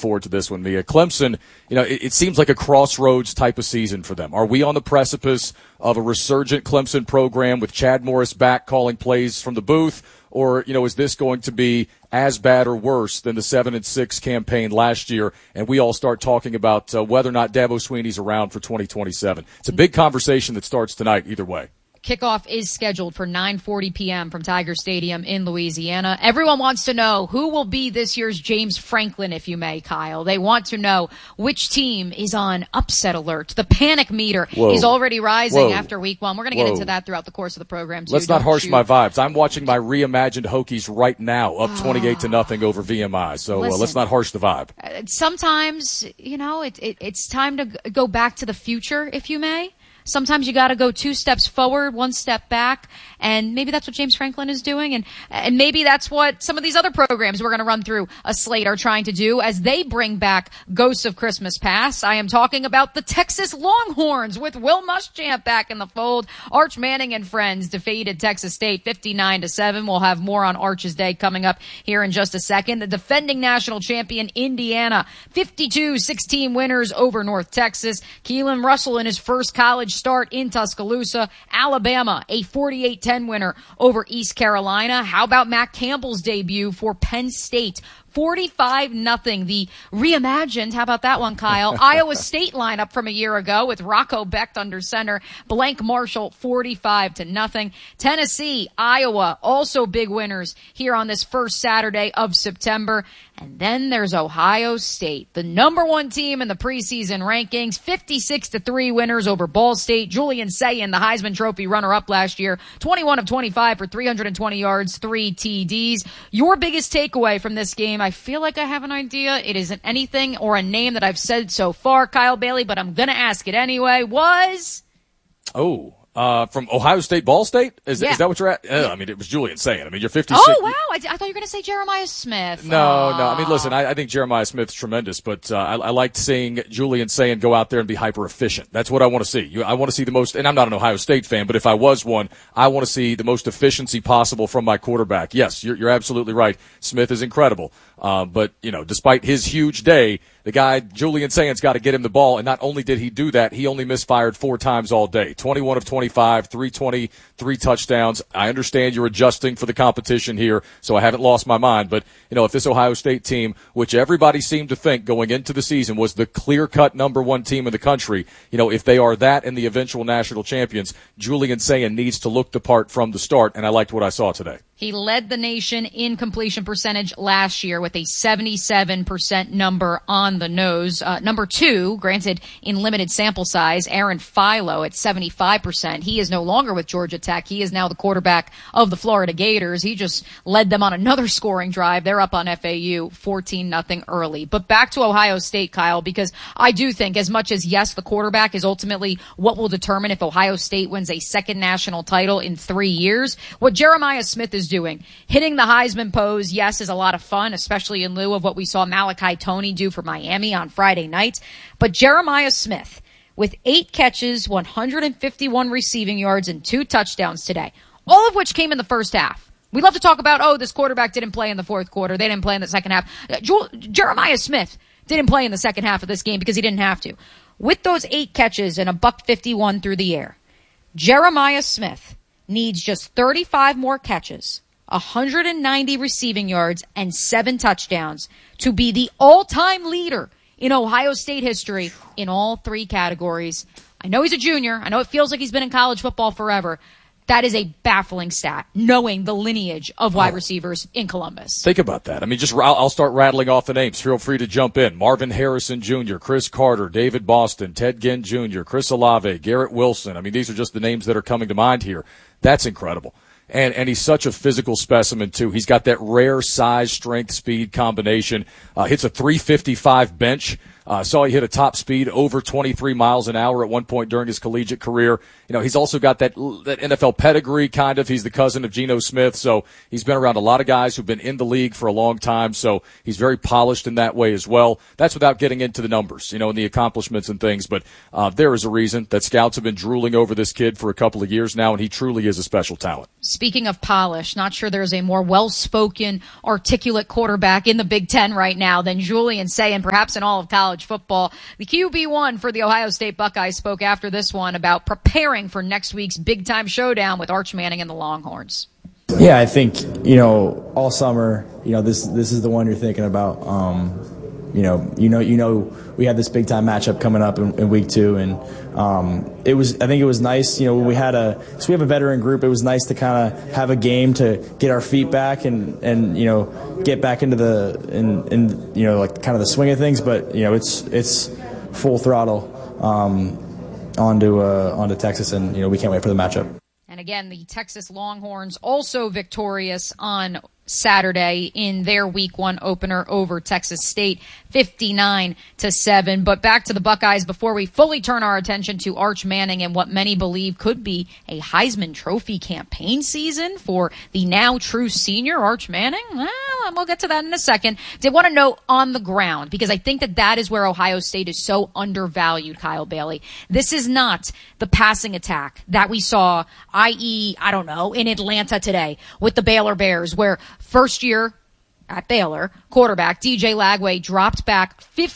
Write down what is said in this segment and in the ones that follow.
forward to this one, Mia. Clemson, it seems like a crossroads type of season for them. Are we on the precipice of a resurgent Clemson program with Chad Morris back calling plays from the booth? Or, is this going to be as bad or worse than the 7-6 campaign last year, and we all start talking about whether or not Dabo Swinney's around for 2027? It's a big conversation that starts tonight either way. Kickoff is scheduled for 9:40 p.m. from Tiger Stadium in Louisiana. Everyone wants to know who will be this year's James Franklin, if you may, Kyle. They want to know which team is on upset alert. The panic meter is already rising after week one. We're going to get into that throughout the course of the program, too. Let's not harsh my vibes. I'm watching my reimagined Hokies right now, up 28-0 over VMI. So let's not harsh the vibe. Sometimes, it's time to go back to the future, if you may. Sometimes you got to go 2 steps forward, 1 step back, and maybe that's what James Franklin is doing, and maybe that's what some of these other programs we're going to run through a slate are trying to do as they bring back Ghosts of Christmas Past. I am talking about the Texas Longhorns with Will Muschamp back in the fold. Arch Manning and friends defeated Texas State 59-7. We'll have more on Arch's Day coming up here in just a second. The defending national champion Indiana, 52-16 winners over North Texas. Keelan Russell in his first college start in Tuscaloosa. Alabama, a 48-10 winner over East Carolina. How about Matt Campbell's debut for Penn State? 45-0. The reimagined, how about that one, Kyle? Iowa State lineup from a year ago with Rocco Becht under center. Blank Marshall, 45-0. Tennessee, Iowa, also big winners here on this first Saturday of September. And then there's Ohio State, the number 1 team in the preseason rankings, 56-3 winners over Ball State. Julian Sayin, the Heisman Trophy runner-up last year, 21 of 25 for 320 yards, 3 TDs. Your biggest takeaway from this game, I feel like I have an idea. It isn't anything or a name that I've said so far, Kyle Bailey, but I'm going to ask it anyway, was... From Ohio State, Ball State? Is that what you're at? It was Julian Sayin. You're 56. Oh, wow. I thought you were going to say Jeremiah Smith. No. Listen, I think Jeremiah Smith's tremendous, but I liked seeing Julian Sayin go out there and be hyper efficient. That's what I want to see. I want to see the most, and I'm not an Ohio State fan, but if I was one, I want to see the most efficiency possible from my quarterback. Yes, you're absolutely right. Smith is incredible. But despite his huge day, the guy, Julian Sayin's got to get him the ball, and not only did he do that, he only misfired 4 times all day. 21 of 25, 320, 3 touchdowns. I understand you're adjusting for the competition here, so I haven't lost my mind. But, if this Ohio State team, which everybody seemed to think going into the season was the clear-cut number 1 team in the country, if they are that and the eventual national champions, Julian Sayin needs to look the part from the start, and I liked what I saw today. He led the nation in completion percentage last year with a 77% number on the nose. Number 2, granted in limited sample size, Aaron Philo at 75%. He is no longer with Georgia Tech. He is now the quarterback of the Florida Gators. He just led them on another scoring drive. They're up on FAU 14-0 early. But back to Ohio State, Kyle, because I do think as much as, yes, the quarterback is ultimately what will determine if Ohio State wins a second national title in 3 years, what Jeremiah Smith is doing, hitting the Heisman pose, yes, is a lot of fun, especially in lieu of what we saw Malachi Toney do for Miami on Friday night. But Jeremiah Smith, with 8 catches, 151 receiving yards, and 2 touchdowns today, all of which came in the first half. We love to talk about, this quarterback didn't play in the fourth quarter. They didn't play in the second half. Jeremiah Smith didn't play in the second half of this game because he didn't have to. With those 8 catches and a $151 through the air, Jeremiah Smith needs just 35 more catches, 190 receiving yards, and 7 touchdowns to be the all-time leader in Ohio State history in all 3 categories. I know he's a junior. I know it feels like he's been in college football forever. That is a baffling stat, knowing the lineage of wide receivers in Columbus. Think about that. I'll start rattling off the names. Feel free to jump in. Marvin Harrison Jr., Chris Carter, David Boston, Ted Ginn Jr., Chris Olave, Garrett Wilson. These are just the names that are coming to mind here. That's incredible. And he's such a physical specimen, too. He's got that rare size, strength, speed combination. Hits a 355 bench. Saw he hit a top speed over 23 miles an hour at one point during his collegiate career. He's also got that NFL pedigree, kind of. He's the cousin of Geno Smith, so he's been around a lot of guys who've been in the league for a long time, so he's very polished in that way as well. That's without getting into the numbers, and the accomplishments and things, but there is a reason that scouts have been drooling over this kid for a couple of years now, and he truly is a special talent. speaking of polish, not sure there's a more well-spoken, articulate quarterback in the Big Ten right now than Julian Sayin, perhaps in all of college football. The QB1 for the Ohio State Buckeyes spoke after this one about preparing for next week's big-time showdown with Arch Manning and the Longhorns. Yeah, I think, all summer, this is the one you're thinking about. We had this big time matchup coming up in week 2, and I think it was nice, when we have a veteran group, it was nice to kind of have a game to get our feet back and get back into like kind of the swing of things, but it's full throttle onto Texas, and we can't wait for the matchup. And again, the Texas Longhorns also victorious on Saturday in their week 1 opener over Texas State, 59-7. But back to the Buckeyes before we fully turn our attention to Arch Manning and what many believe could be a Heisman Trophy campaign season for the now true senior Arch Manning. Well, we'll get to that in a second. Did want to note on the ground, because I think that is where Ohio State is so undervalued, Kyle Bailey. This is not the passing attack that we saw, i.e., in Atlanta today with the Baylor Bears, where first year at Baylor, quarterback DJ Lagway dropped back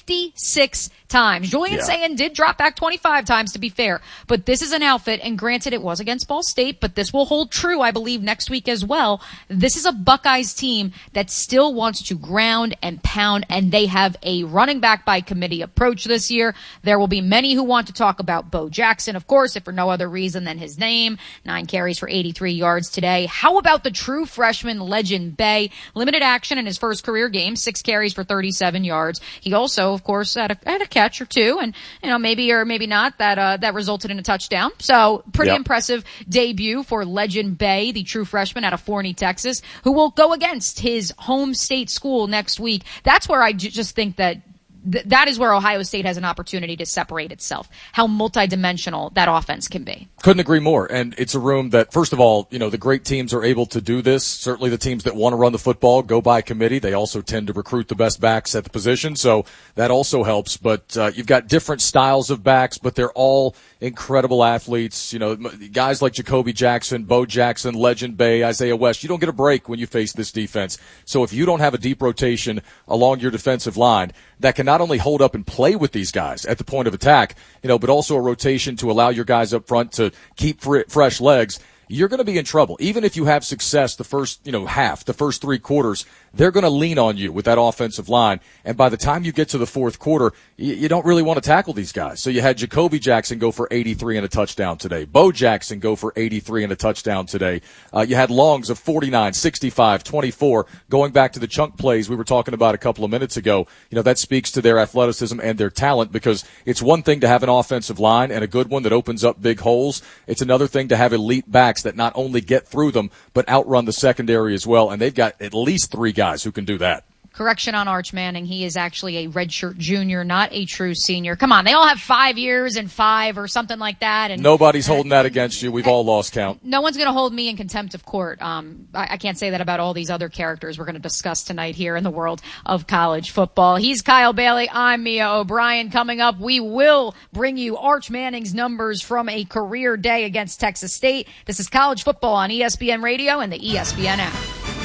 56 times. Julian Sayin did drop back 25 times, to be fair. But this is an outfit, and granted it was against Ball State, but this will hold true, I believe, next week as well. This is a Buckeyes team that still wants to ground and pound, and they have a running back by committee approach this year. There will be many who want to talk about Bo Jackson, of course, if for no other reason than his name. 9 carries for 83 yards today. How about the true freshman legend Bay? Limited action in his first career game, 6 carries for 37 yards. He also, of course, had a catch or two, and maybe or maybe not that resulted in a touchdown. So pretty impressive debut for legend Bay, the true freshman out of Forney, Texas, who will go against his home state school next week. That's where I just think that that is where Ohio State has an opportunity to separate itself, how multidimensional that offense can be. Couldn't agree more. And it's a room that, first of all, the great teams are able to do this. Certainly the teams that want to run the football go by committee. They also tend to recruit the best backs at the position, so that also helps. But you've got different styles of backs, but they're all incredible athletes. Guys like Jacoby Jackson, Bo Jackson, legend Bay, Isaiah West. You don't get a break when you face this defense. So if you don't have a deep rotation along your defensive line that can not only hold up and play with these guys at the point of attack, but also a rotation to allow your guys up front to keep fresh legs, you're going to be in trouble. Even if you have success the first, half, the first 3 quarters, they're going to lean on you with that offensive line. And by the time you get to the fourth quarter, you don't really want to tackle these guys. So you had Jacoby Jackson go for 83 and a touchdown today. Bo Jackson go for 83 and a touchdown today. You had Longs of 49, 65, 24. Going back to the chunk plays we were talking about a couple of minutes ago, that speaks to their athleticism and their talent, because it's one thing to have an offensive line and a good one that opens up big holes. It's another thing to have elite backs that not only get through them, but outrun the secondary as well. And they've got at least 3 guys who can do that. Correction on Arch Manning. He is actually a redshirt junior, not a true senior. Come on, they all have 5 years and 5 or something like that. And nobody's holding that against you. We've all lost count. No one's going to hold me in contempt of court. I can't say that about all these other characters we're going to discuss tonight here in the world of college football. He's Kyle Bailey. I'm Mia O'Brien. Coming up, we will bring you Arch Manning's numbers from a career day against Texas State. This is college football on ESPN Radio and the ESPN app.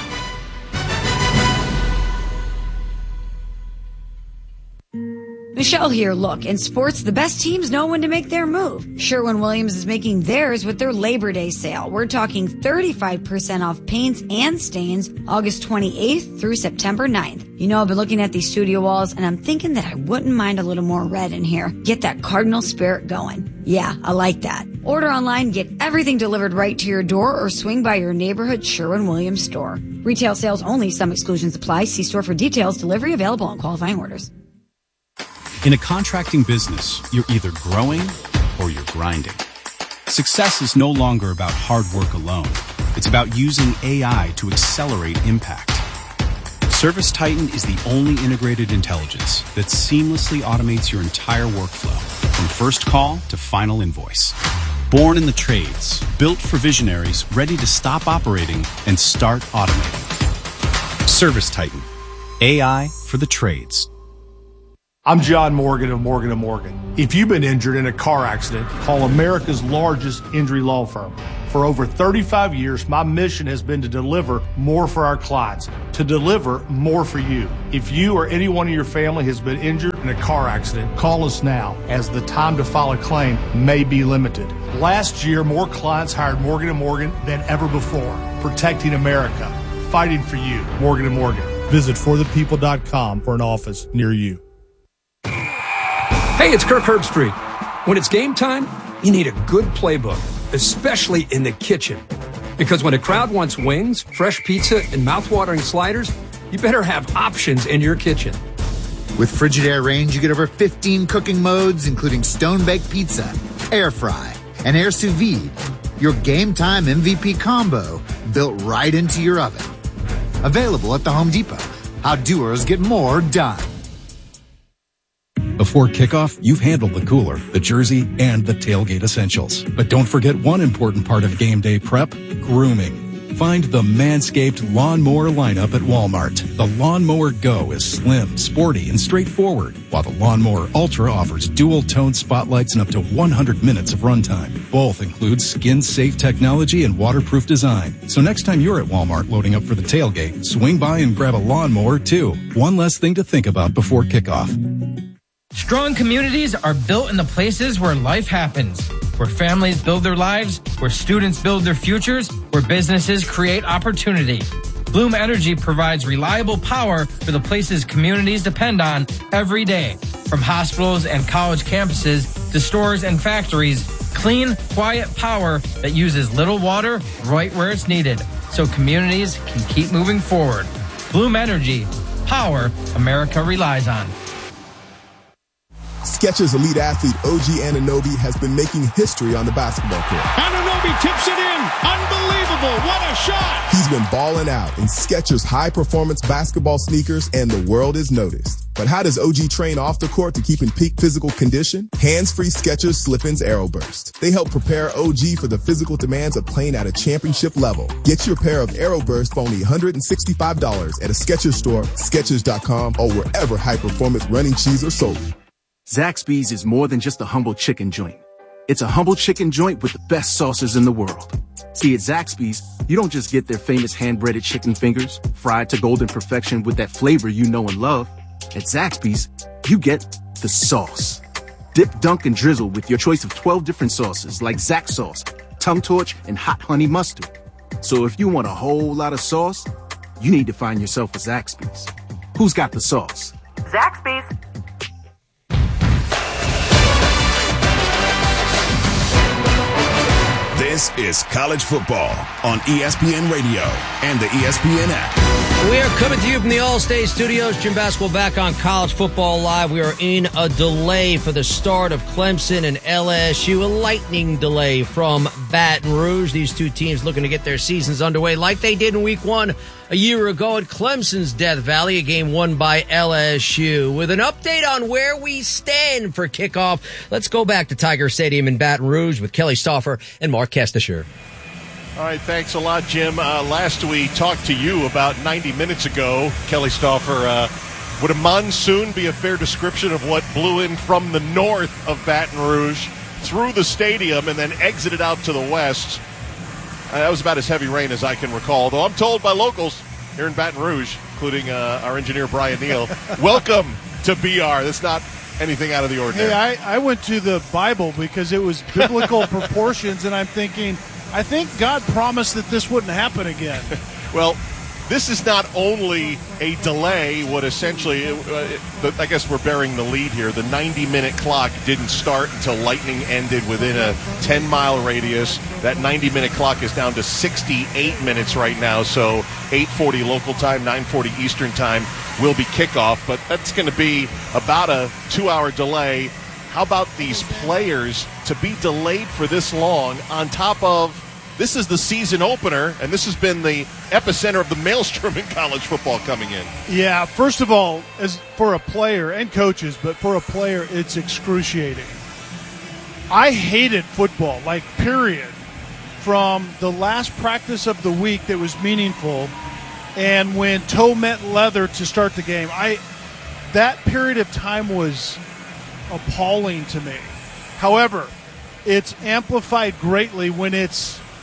Michelle here. Look, in sports, the best teams know when to make their move. Sherwin-Williams is making theirs with their Labor Day sale. We're talking 35% off paints and stains August 28th through September 9th. I've been looking at these studio walls, and I'm thinking that I wouldn't mind a little more red in here. Get that Cardinal spirit going. Yeah, I like that. Order online, get everything delivered right to your door, or swing by your neighborhood Sherwin-Williams store. Retail sales only. Some exclusions apply. See store for details. Delivery available on qualifying orders. In a contracting business, you're either growing or you're grinding. Success is no longer about hard work alone. It's about using AI to accelerate impact. ServiceTitan is the only integrated intelligence that seamlessly automates your entire workflow, from first call to final invoice. Born in the trades, built for visionaries ready to stop operating and start automating. ServiceTitan, AI for the trades. I'm John Morgan of Morgan & Morgan. If you've been injured in a car accident, call America's largest injury law firm, For over 35 years, my mission has been to deliver more for our clients, to deliver more for you. If you or anyone in your family has been injured in a car accident, call us now, as the time to file a claim may be limited. Last year, more clients hired Morgan & Morgan than ever before, protecting America, fighting for you. Morgan & Morgan. Visit forthepeople.com for an office near you. Hey, it's Kirk Herbstreit. When it's game time, you need a good playbook, especially in the kitchen. Because when a crowd wants wings, fresh pizza, and mouth-watering sliders, you better have options in your kitchen. With Frigidaire Range, you get over 15 cooking modes, including stone-baked pizza, air fry, and air sous vide. Your game time MVP combo built right into your oven. Available at the Home Depot. How doers get more done. Before kickoff, you've handled the cooler, the jersey, and the tailgate essentials. But don't forget one important part of game day prep, grooming. Find the Manscaped Lawnmower lineup at Walmart. The Lawnmower Go is slim, sporty, and straightforward, while the Lawnmower Ultra offers dual-tone spotlights and up to 100 minutes of runtime. Both include skin-safe technology and waterproof design. So next time you're at Walmart loading up for the tailgate, swing by and grab a lawnmower, too. One less thing to think about before kickoff. Strong communities are built in the places where life happens, where families build their lives, where students build their futures, where businesses create opportunity. Bloom Energy provides reliable power for the places communities depend on every day. From hospitals and college campuses to stores and factories, clean, quiet power that uses little water right where it's needed, so communities can keep moving forward. Bloom Energy, power America relies on. Skechers elite athlete OG Anunoby has been making history on the basketball court. Anunoby tips it in. Unbelievable. What a shot. He's been balling out in Skechers high-performance basketball sneakers, and the world is noticed. But how does OG train off the court to keep in peak physical condition? Hands-free Skechers Slip-ins Aeroburst. They help prepare OG for the physical demands of playing at a championship level. Get your pair of Aeroburst for only $165 at a Skechers store, Skechers.com, or wherever high-performance running shoes are sold. Zaxby's is more than just a humble chicken joint. It's a humble chicken joint with the best sauces in the world. See, at Zaxby's, you don't just get their famous hand-breaded chicken fingers, fried to golden perfection with that flavor you know and love. At Zaxby's, you get the sauce. Dip, dunk, and drizzle with your choice of 12 different sauces like Zax sauce, Tum Torch, and Hot Honey Mustard. So if you want a whole lot of sauce, you need to find yourself a Zaxby's. Who's got the sauce? Zaxby's. This is college football on ESPN Radio and the ESPN app. We are coming to you from the All-State Studios. Jim Baskel back on College Football Live. We are in a delay for the start of Clemson and LSU. A lightning delay from Baton Rouge. These two teams looking to get their seasons underway like they did in Week 1 a year ago at Clemson's Death Valley, a game won by LSU. With an update on where we stand for kickoff, let's go back to Tiger Stadium in Baton Rouge with Kelly Stauffer and Mark Kestisher. All right, thanks a lot, Jim. Last we talked to you about 90 minutes ago, Kelly Stauffer, would a monsoon be a fair description of what blew in from the north of Baton Rouge through the stadium and then exited out to the west? That was about as heavy rain as I can recall, though I'm told by locals here in Baton Rouge, including our engineer Brian Neal, welcome to BR. That's not anything out of the ordinary. Hey, I went to the Bible because it was biblical proportions, and I'm thinking, I think God promised that this wouldn't happen again. Well, this is not only a delay, what essentially, I guess we're bearing the lead here. The 90-minute clock didn't start until lightning ended within a 10-mile radius. That 90-minute clock is down to 68 minutes right now, so 8:40 local time, 9:40 Eastern time will be kickoff, but that's going to be about a 2-hour delay. How about these players to be delayed for this long on top of this is the season opener, and this has been the epicenter of the maelstrom in college football coming in. Yeah, first of all, as for a player and coaches, but for a player, it's excruciating. I hated football, like, period, from the last practice of the week that was meaningful and when toe met leather to start the game. That period of time was appalling to me. However, it's amplified greatly when it's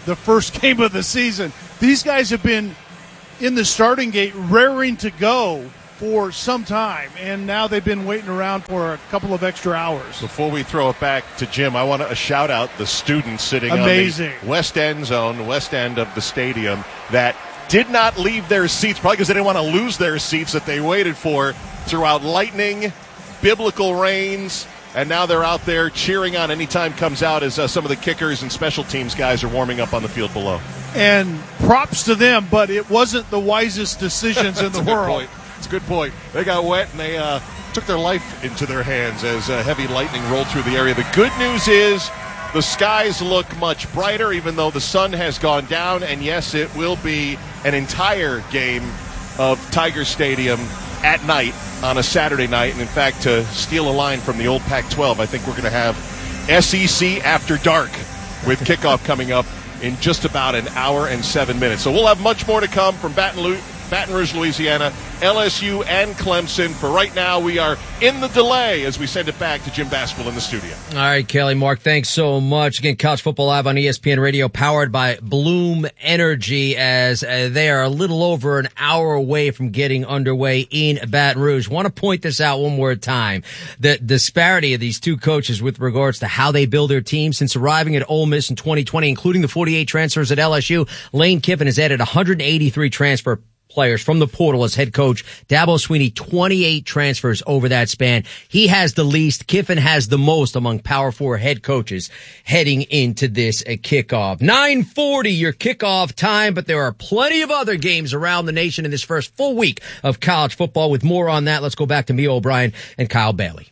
the first game of the season. These guys have been in the starting gate raring to go for some time, and now they've been waiting around for a couple of extra hours. Before we throw it back to Jim, I want to shout out the students sitting Amazing. on the west end zone, west end of the stadium, that did not leave their seats, probably because they didn't want to lose their seats that they waited for throughout lightning, biblical rains, and now they're out there cheering on any time comes out as some of the kickers and special teams guys are warming up on the field below. And props to them, but it wasn't the wisest decisions in the world. It's a good point. They got wet and they took their life into their hands as heavy lightning rolled through the area. The good news is the skies look much brighter, even though the sun has gone down. And yes, it will be an entire game of Tiger Stadium at night on a Saturday night. And in fact, to steal a line from the old Pac-12, I think we're going to have SEC After Dark with kickoff coming up in just about an hour and 7 minutes. So we'll have much more to come from Baton Rouge, Louisiana, LSU, and Clemson. For right now, we are in the delay as we send it back to Jim Basquill in the studio. All right, Kelly, Mark, thanks so much. Again, College Football Live on ESPN Radio, powered by Bloom Energy, as they are a little over an hour away from getting underway in Baton Rouge. Want to point this out one more time. The disparity of these two coaches with regards to how they build their team since arriving at Ole Miss in 2020, including the 48 transfers at LSU. Lane Kiffin has added 183 transfer players from the portal as head coach. Dabo Swinney, 28 transfers over that span. He has the least. Kiffin has the most among Power 4 head coaches heading into this kickoff. 9:40, your kickoff time, but there are plenty of other games around the nation in this first full week of college football. With more on that, let's go back to Mia O'Brien and Kyle Bailey.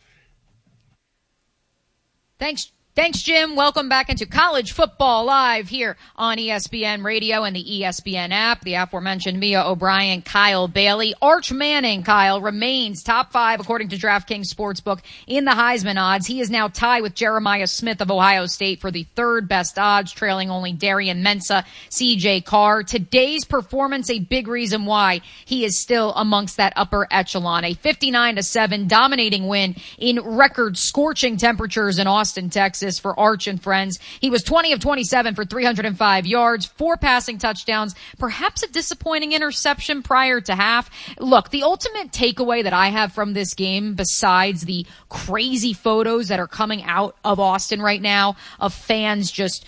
Thanks, Jim. Welcome back into College Football Live here on ESPN Radio and the ESPN app. The aforementioned Mia O'Brien, Kyle Bailey. Arch Manning, Kyle, remains top 5 according to DraftKings Sportsbook in the Heisman odds. He is now tied with Jeremiah Smith of Ohio State for the third best odds, trailing only Darian Mensah, C.J. Carr. Today's performance, a big reason why he is still amongst that upper echelon. A 59-7 dominating win in record scorching temperatures in Austin, Texas, for Arch and friends. He was 20 of 27 for 305 yards, 4 passing touchdowns, perhaps a disappointing interception prior to half. Look, the ultimate takeaway that I have from this game, besides the crazy photos that are coming out of Austin right now, of fans just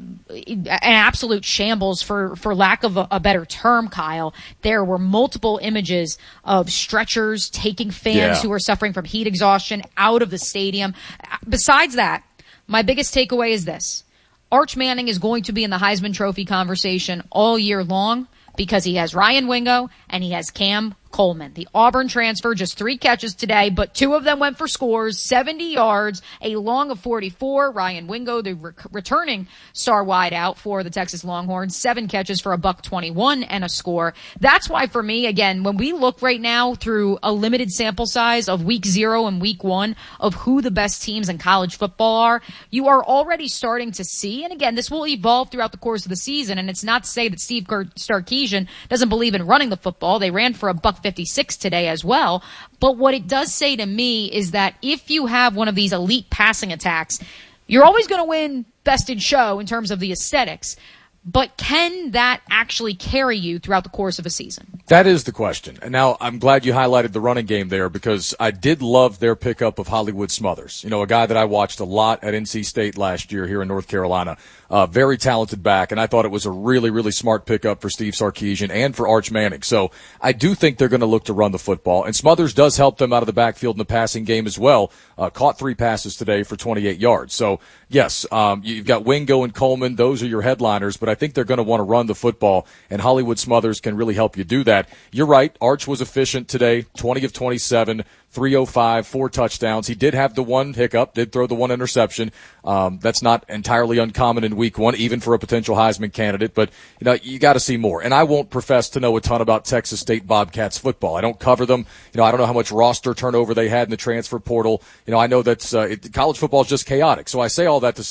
an absolute shambles, for lack of a better term, Kyle. There were multiple images of stretchers taking fans who are suffering from heat exhaustion out of the stadium. Besides that, my biggest takeaway is this. Arch Manning is going to be in the Heisman Trophy conversation all year long because he has Ryan Wingo and he has Cam Coleman. The Auburn transfer, just 3 catches today, but 2 of them went for scores, 70 yards, a long of 44. Ryan Wingo, the returning star wideout for the Texas Longhorns, 7 catches for $121 and a score. That's why, for me, again, when we look right now through a limited sample size of week 0 and week 1 of who the best teams in college football are, you are already starting to see, and again, this will evolve throughout the course of the season, and it's not to say that Steve Sarkisian doesn't believe in running the football. They ran for $156 today as well. But what it does say to me is that if you have one of these elite passing attacks, you're always going to win best in show in terms of the aesthetics. But can that actually carry you throughout the course of a season? That is the question. And now I'm glad you highlighted the running game there because I did love their pickup of Hollywood Smothers. You know, a guy that I watched a lot at NC State last year here in North Carolina. Very talented back, and I thought it was a really, really smart pickup for Steve Sarkisian and for Arch Manning. So I do think they're going to look to run the football, and Smothers does help them out of the backfield in the passing game as well. Caught 3 passes today for 28 yards. So, yes, you've got Wingo and Coleman. Those are your headliners, but I think they're going to want to run the football, and Hollywood Smothers can really help you do that. You're right. Arch was efficient today, 20 of 27. 305, 4 touchdowns. He did have the one hiccup, did throw the one interception. That's not entirely uncommon in week 1, even for a potential Heisman candidate, but you know, you got to see more. And I won't profess to know a ton about Texas State Bobcats football. I don't cover them. You know, I don't know how much roster turnover they had in the transfer portal. You know, I know that college football is just chaotic. So I say all that to say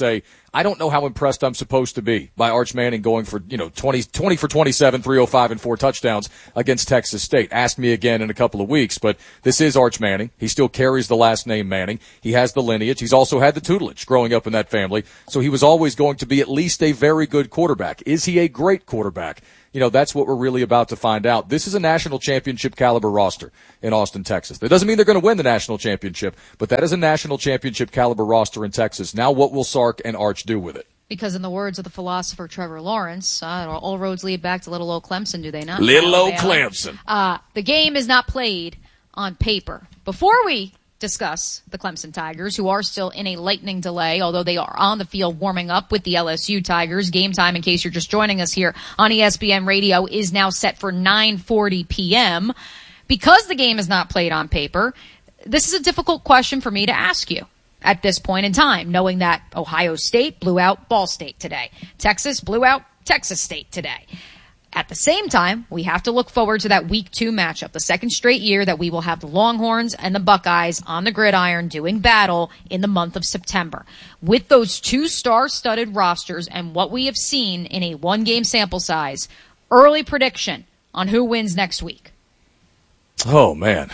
I don't know how impressed I'm supposed to be by Arch Manning going for, 20 for 27, 305 and 4 touchdowns against Texas State. Ask me again in a couple of weeks, but this is Arch Manning. He still carries the last name Manning. He has the lineage. He's also had the tutelage growing up in that family. So he was always going to be at least a very good quarterback. Is he a great quarterback? That's what we're really about to find out. This is a national championship caliber roster in Austin, Texas. That doesn't mean they're going to win the national championship, but that is a national championship caliber roster in Texas. Now what will Sark and Arch do with it? Because in the words of the philosopher Trevor Lawrence, all roads lead back to little old Clemson, do they not? Little old Clemson. The game is not played on paper. Before we discuss the Clemson Tigers, who are still in a lightning delay, although they are on the field warming up with the LSU Tigers. Game time, in case you're just joining us here on ESPN Radio, is now set for 9:40 p.m. Because the game is not played on paper, this is a difficult question for me to ask you at this point in time, knowing that Ohio State blew out Ball State today. Texas blew out Texas State today. At the same time, we have to look forward to that Week 2 matchup, the second straight year that we will have the Longhorns and the Buckeyes on the gridiron doing battle in the month of September. With those two star-studded rosters and what we have seen in a one-game sample size, early prediction on who wins next week. Oh, man.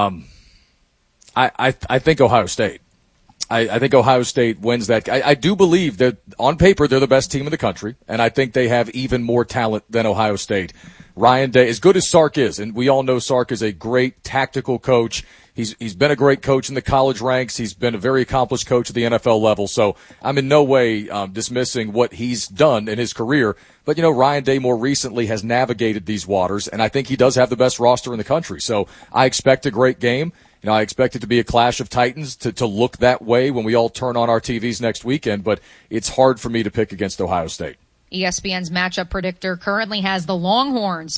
I think Ohio State. I think Ohio State wins that. I do believe that on paper they're the best team in the country, and I think they have even more talent than Ohio State. Ryan Day, as good as Sark is, and we all know Sark is a great tactical coach. He's been a great coach in the college ranks. He's been a very accomplished coach at the NFL level. So I'm in no way dismissing what he's done in his career. But, Ryan Day more recently has navigated these waters, and I think he does have the best roster in the country. So I expect a great game. I expect it to be a clash of titans to look that way when we all turn on our TVs next weekend, but it's hard for me to pick against Ohio State. ESPN's matchup predictor currently has the Longhorns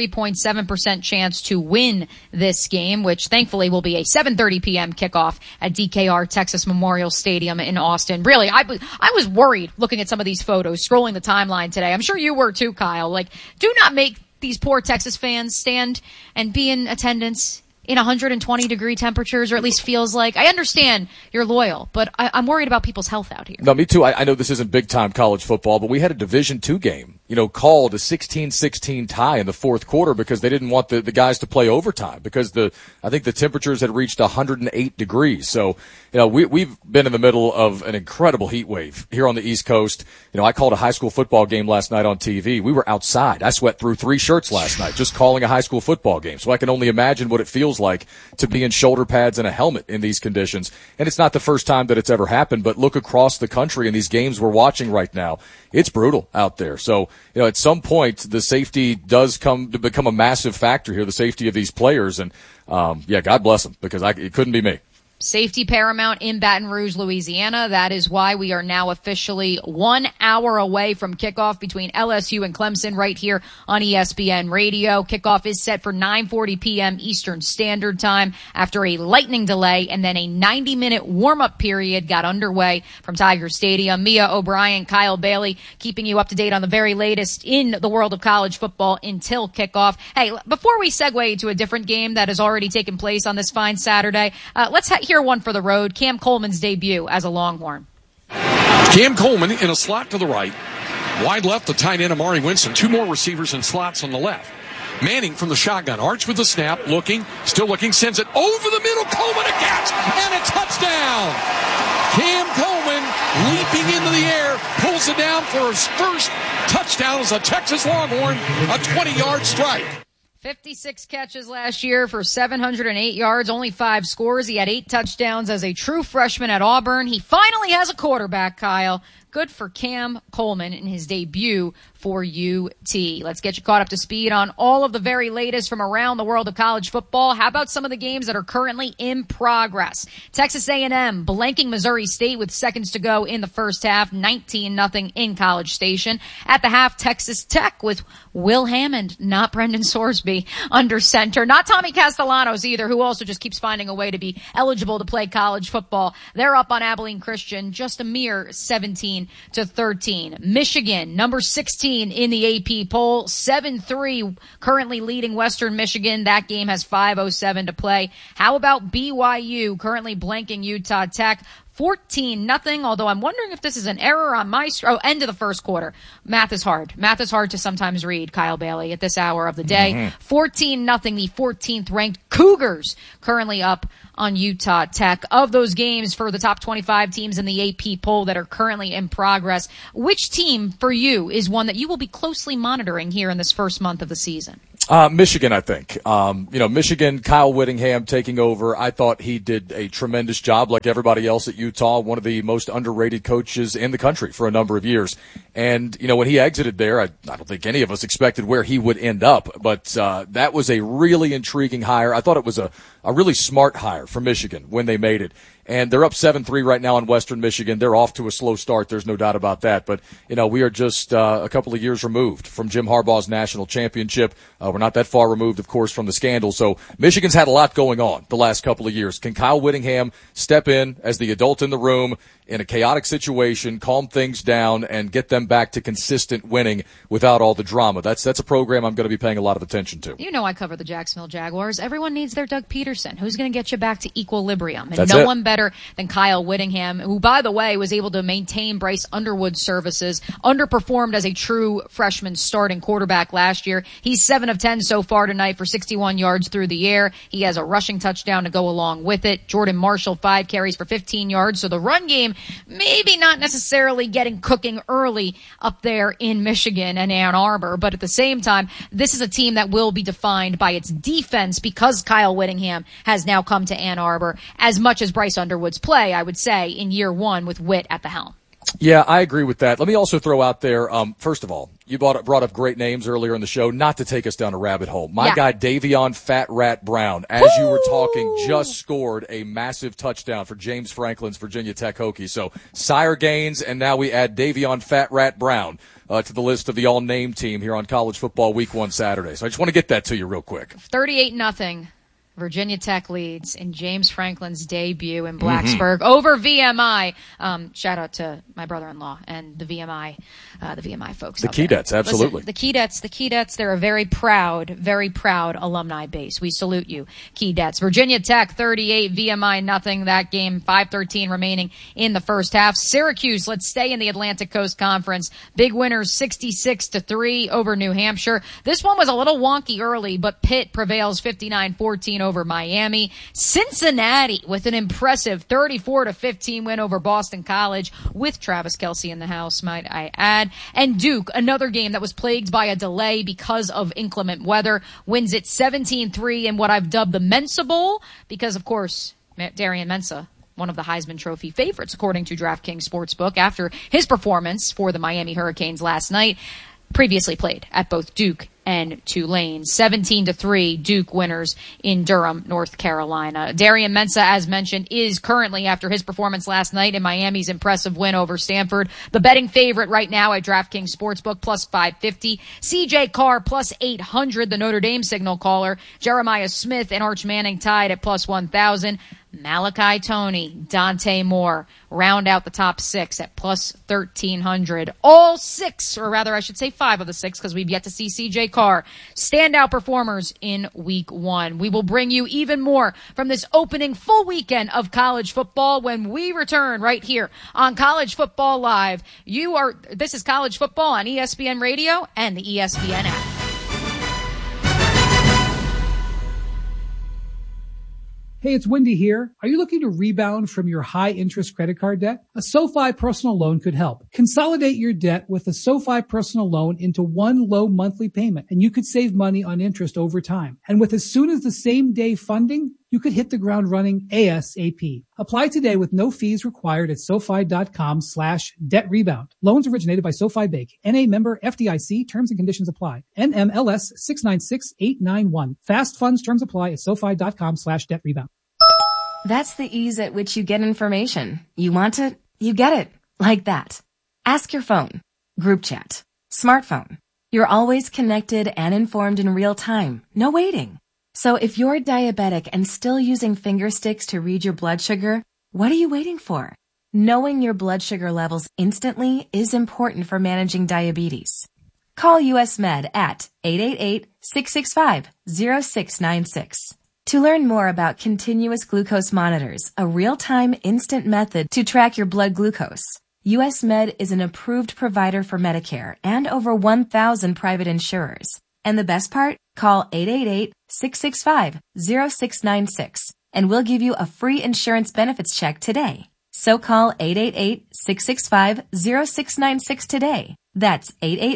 53.7% chance to win this game, which thankfully will be a 7:30 p.m. kickoff at DKR Texas Memorial Stadium in Austin. Really, I was worried looking at some of these photos, scrolling the timeline today. I'm sure you were too, Kyle. Do not make these poor Texas fans stand and be in attendance in 120-degree temperatures, or at least feels like. I understand you're loyal, but I'm worried about people's health out here. No, me too. I know this isn't big-time college football, but we had a Division II game, called a 16-16 tie in the fourth quarter because they didn't want the guys to play overtime because I think the temperatures had reached 108 degrees. So, we've been in the middle of an incredible heat wave here on the East Coast. I called a high school football game last night on TV. We were outside. I sweat through 3 shirts last night just calling a high school football game. So I can only imagine what it feels like to be in shoulder pads and a helmet in these conditions. And it's not the first time that it's ever happened, but look across the country in these games we're watching right now. It's brutal out there. So, at some point, the safety does come to become a massive factor here, the safety of these players. And, God bless them because it couldn't be me. Safety paramount in Baton Rouge, Louisiana. That is why we are now officially 1 hour away from kickoff between LSU and Clemson right here on ESPN Radio. Kickoff is set for 9:40 p.m. Eastern Standard Time after a lightning delay, and then a 90-minute warm-up period got underway from Tiger Stadium. Mia O'Brien, Kyle Bailey, keeping you up to date on the very latest in the world of college football until kickoff. Hey, before we segue to a different game that has already taken place on this fine Saturday, let's hear one for the road. Cam Coleman's debut as a Longhorn. Cam Coleman in a slot to the right. Wide left, the tight end Amari Winston. 2 more receivers in slots on the left. Manning from the shotgun. Arch with the snap. Still looking. Sends it over the middle. Coleman a catch and a touchdown. Cam Coleman leaping into the air. Pulls it down for his first touchdown as a Texas Longhorn. A 20-yard strike. 56 catches last year for 708 yards, only 5 scores. He had 8 touchdowns as a true freshman at Auburn. He finally has a quarterback, Kyle. Good for Cam Coleman in his debut for UT. Let's get you caught up to speed on all of the very latest from around the world of college football. How about some of the games that are currently in progress? Texas A&M blanking Missouri State with seconds to go in the first half, 19-0 in College Station. At the half, Texas Tech with Will Hammond, not Brendan Sorsby, under center. Not Tommy Castellanos either, who also just keeps finding a way to be eligible to play college football. They're up on Abilene Christian, just a mere 17-13. Michigan, number 16 in the AP poll, 7-3, currently leading Western Michigan. That game has 5:07 to play. How about BYU, currently blanking Utah Tech? 14-0, although I'm wondering if this is an error on my end of the first quarter. Math is hard to sometimes read, Kyle Bailey, at this hour of the day. 14-0, the 14th ranked Cougars currently up on Utah Tech. Of those games for the top 25 teams in the AP poll that are currently in progress, which team for you is one that you will be closely monitoring here in this first month of the season? Michigan, I think. Michigan, Kyle Whittingham taking over. I thought he did a tremendous job, like everybody else at Utah, one of the most underrated coaches in the country for a number of years. And, when he exited there, I don't think any of us expected where he would end up. But that was a really intriguing hire. I thought it was a really smart hire for Michigan when they made it. And they're up 7-3 right now in Western Michigan. They're off to a slow start. There's no doubt about that. But, we are just a couple of years removed from Jim Harbaugh's national championship. We're not that far removed, of course, from the scandal. So Michigan's had a lot going on the last couple of years. Can Kyle Whittingham step in as the adult in the room in a chaotic situation, calm things down, and get them back to consistent winning without all the drama? That's a program I'm going to be paying a lot of attention to. I cover the Jacksonville Jaguars. Everyone needs their Doug Peterson. Who's going to get you back to equilibrium? And That's no it. one better than Kyle Whittingham, who, by the way, was able to maintain Bryce Underwood's services, underperformed as a true freshman starting quarterback last year. He's 7 of 10 so far tonight for 61 yards through the air. He has a rushing touchdown to go along with it. Jordan Marshall, 5 carries for 15 yards. So the run game maybe not necessarily getting cooking early up there in Michigan and Ann Arbor, but at the same time, this is a team that will be defined by its defense because Kyle Whittingham has now come to Ann Arbor as much as Bryce Underwood's play, I would say, in year one with Witt at the helm. Yeah, I agree with that. Let me also throw out there, first of all, you brought up great names earlier in the show, not to take us down a rabbit hole. My guy, Davion Fat Rat Brown, as you were talking, just scored a massive touchdown for James Franklin's Virginia Tech Hokies. So, Sire Gaines, and now we add Davion Fat Rat Brown to the list of the all-name team here on College Football Week 1 Saturday. So I just want to get that to you real quick. 38-0. Virginia Tech leads in James Franklin's debut in Blacksburg over VMI. Shout out to my brother-in-law and the VMI folks. The Keydets, absolutely. Listen, the Keydets, they're a very proud alumni base. We salute you, Keydets. Virginia Tech 38, VMI nothing. That game, 5:13 remaining in the first half. Syracuse, let's stay in the Atlantic Coast Conference. Big winners 66-3 over New Hampshire. This one was a little wonky early, but Pitt prevails 59-14 over Miami. Cincinnati with an impressive 34-15 win over Boston College with Travis Kelce in the house, might I add. And Duke, another game that was plagued by a delay because of inclement weather, wins it 17-3 in what I've dubbed the Mensa Bowl because, of course, Darian Mensah, one of the Heisman Trophy favorites according to DraftKings Sportsbook after his performance for the Miami Hurricanes last night, previously played at both Duke and Tulane. 17-3 Duke winners in Durham, North Carolina. Darian Mensah, as mentioned, is currently, after his performance last night in Miami's impressive win over Stanford, the betting favorite right now at DraftKings Sportsbook, plus 550. CJ Carr, plus 800, the Notre Dame signal caller. Jeremiah Smith and Arch Manning tied at plus 1,000. Malachi Toney, Dante Moore round out the top 6 at plus 1,300. All 6, or rather I should say 5 of the 6, because we've yet to see CJ Carr, standout performers in week 1. We will bring you even more from this opening full weekend of college football when we return right here on College Football Live. This is College Football on ESPN Radio and the ESPN app. Hey, it's Wendy here. Are you looking to rebound from your high-interest credit card debt? A SoFi personal loan could help. Consolidate your debt with a SoFi personal loan into one low monthly payment, and you could save money on interest over time. And with as soon as the same day funding, you could hit the ground running ASAP. Apply today with no fees required at SoFi.com/debt-rebound. Loans originated by SoFi Bank. NA member FDIC. Terms and conditions apply. NMLS 696891. Fast funds terms apply at SoFi.com/debt-rebound. That's the ease at which you get information. You want it, you get it. Like that. Ask your phone. Group chat. Smartphone. You're always connected and informed in real time. No waiting. So if you're diabetic and still using finger sticks to read your blood sugar, what are you waiting for? Knowing your blood sugar levels instantly is important for managing diabetes. Call US Med at 888-665-0696. To learn more about continuous glucose monitors, a real-time instant method to track your blood glucose, US Med is an approved provider for Medicare and over 1,000 private insurers. And the best part? Call 888-665-0696 and we'll give you a free insurance benefits check today. So call 888-665-0696 today. That's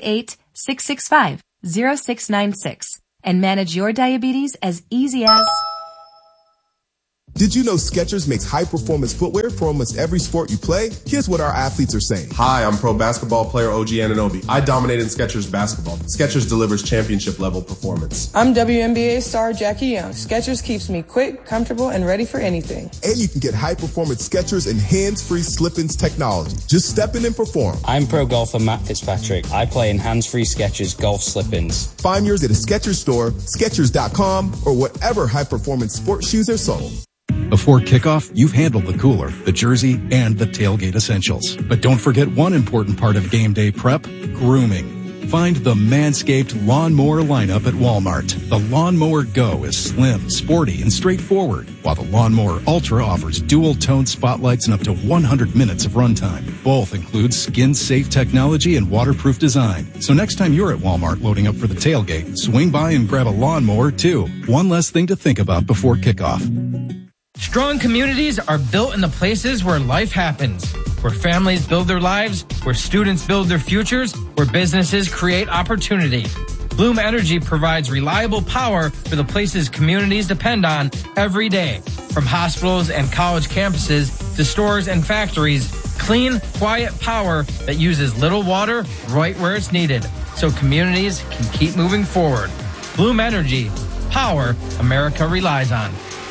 888-665-0696 and manage your diabetes as easy as... Did you know Skechers makes high-performance footwear for almost every sport you play? Here's what our athletes are saying. Hi, I'm pro basketball player OG Anunoby. I dominated Skechers basketball. Skechers delivers championship-level performance. I'm WNBA star Jackie Young. Skechers keeps me quick, comfortable, and ready for anything. And you can get high-performance Skechers and hands-free slip-ins technology. Just step in and perform. I'm pro golfer Matt Fitzpatrick. I play in hands-free Skechers golf slip-ins. Find yours at a Skechers store, Skechers.com, or whatever high-performance sports shoes are sold. Before kickoff, you've handled the cooler, the jersey, and the tailgate essentials. But don't forget one important part of game day prep, grooming. Find the Manscaped Lawnmower lineup at Walmart. The Lawnmower Go is slim, sporty, and straightforward, while the Lawnmower Ultra offers dual-tone spotlights and up to 100 minutes of runtime. Both include skin-safe technology and waterproof design. So next time you're at Walmart loading up for the tailgate, swing by and grab a lawnmower, too. One less thing to think about before kickoff. Strong communities are built in the places where life happens, where families build their lives, where students build their futures, where businesses create opportunity. Bloom Energy provides reliable power for the places communities depend on every day. From hospitals and college campuses to stores and factories, clean, quiet power that uses little water right where it's needed, so communities can keep moving forward. Bloom Energy, power America relies on.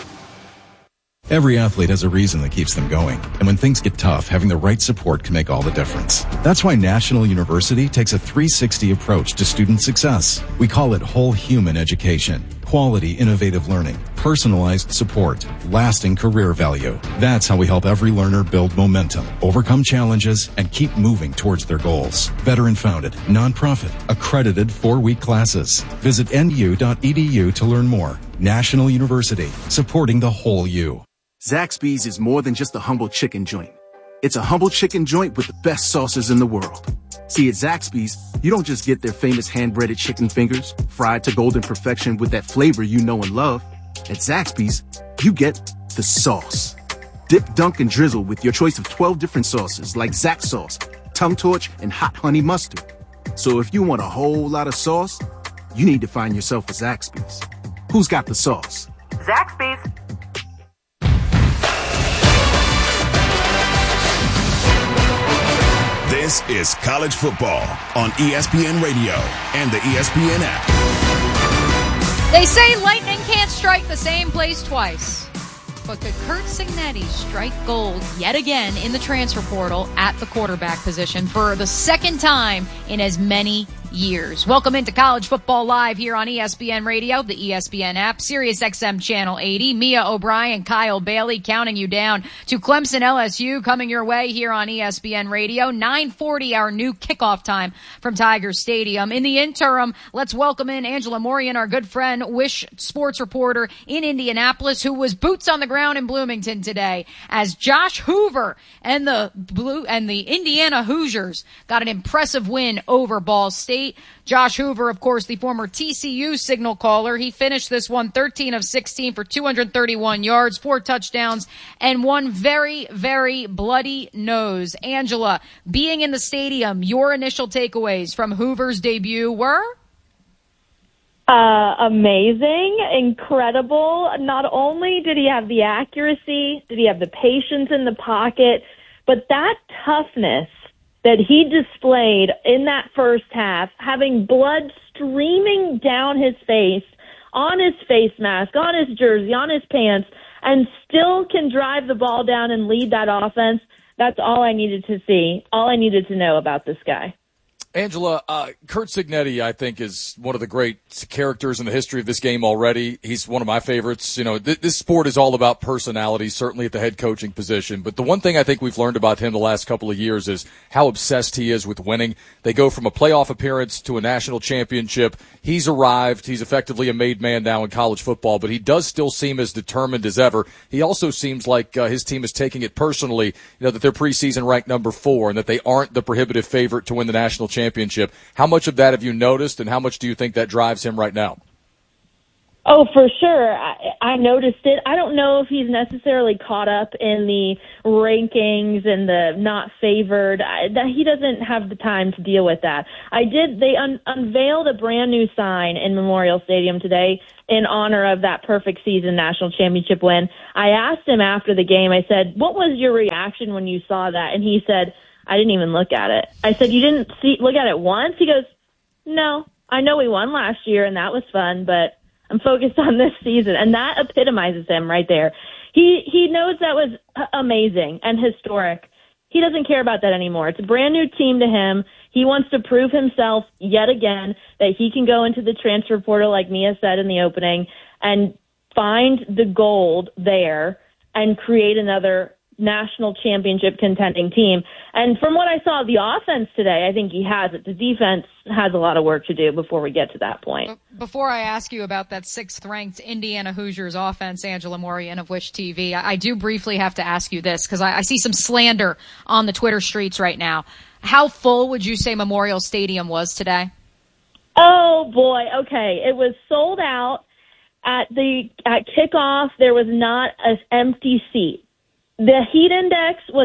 Every athlete has a reason that keeps them going. And when things get tough, having the right support can make all the difference. That's why National University takes a 360 approach to student success. We call it whole human education. Quality, innovative learning, personalized support, lasting career value. That's how we help every learner build momentum, overcome challenges, and keep moving towards their goals. Veteran-founded, nonprofit, accredited 4-week classes. Visit nu.edu to learn more. National University, supporting the whole you. Zaxby's is more than just a humble chicken joint. It's a humble chicken joint with the best sauces in the world. See, at Zaxby's, you don't just get their famous hand-breaded chicken fingers, fried to golden perfection with that flavor you know and love. At Zaxby's, you get the sauce. Dip, dunk, and drizzle with your choice of 12 different sauces like Zax sauce, tongue torch, and hot honey mustard. So if you want a whole lot of sauce, you need to find yourself a Zaxby's. Who's got the sauce? Zaxby's. This is college football on ESPN Radio and the ESPN app. They say lightning can't strike the same place twice. But could Curt Cignetti strike gold yet again in the transfer portal at the quarterback position for the second time in as many years? Welcome into College Football Live here on ESPN Radio, the ESPN app, Sirius XM Channel 80. Mia O'Brien, Kyle Bailey counting you down to Clemson LSU coming your way here on ESPN Radio. 9:40 our new kickoff time from Tiger Stadium. In the interim, let's welcome in Angela Morian, our good friend, Wish sports reporter in Indianapolis, who was boots on the ground in Bloomington today as Josh Hoover and the Indiana Hoosiers got an impressive win over Ball State. Josh Hoover, of course, the former TCU signal caller. He finished this one 13 of 16 for 231 yards, 4 touchdowns, and one very, very bloody nose. Angela, being in the stadium, your initial takeaways from Hoover's debut were? Amazing, incredible. Not only did he have the accuracy, did he have the patience in the pocket, but that toughness that he displayed in that first half, having blood streaming down his face, on his face mask, on his jersey, on his pants, and still can drive the ball down and lead that offense. That's all I needed to see, all I needed to know about this guy. Angela, Curt Cignetti, I think, is one of the great characters in the history of this game already. He's one of my favorites. You know, this sport is all about personality, certainly at the head coaching position. But the one thing I think we've learned about him the last couple of years is how obsessed he is with winning. They go from a playoff appearance to a national championship. He's arrived. He's effectively a made man now in college football, but he does still seem as determined as ever. He also seems like his team is taking it personally, you know, that they're preseason ranked number 4 and that they aren't the prohibitive favorite to win the national championship. How much of that have you noticed, and how much do you think that drives him right now? Oh, for sure. I noticed it. I don't know if he's necessarily caught up in the rankings and the not favored. That he doesn't have the time to deal with that. They unveiled a brand new sign in Memorial Stadium today in honor of that perfect season national championship win. I asked him after the game, I said, what was your reaction when you saw that? And he said, I didn't even look at it. I said, you didn't look at it once? He goes, no, I know we won last year and that was fun, but I'm focused on this season. And that epitomizes him right there. He knows that was amazing and historic. He doesn't care about that anymore. It's a brand new team to him. He wants to prove himself yet again that he can go into the transfer portal, like Mia said in the opening, and find the gold there and create another national championship contending team. And from what I saw of the offense today, I think he has it. The defense has a lot of work to do before we get to that point. Before I ask you about that 6th-ranked Indiana Hoosiers offense, Angela Morian of Wish TV, I do briefly have to ask you this because I see some slander on the Twitter streets right now. How full would you say Memorial Stadium was today? Oh, boy. Okay. It was sold out. At kickoff, there was not an empty seat. The heat index was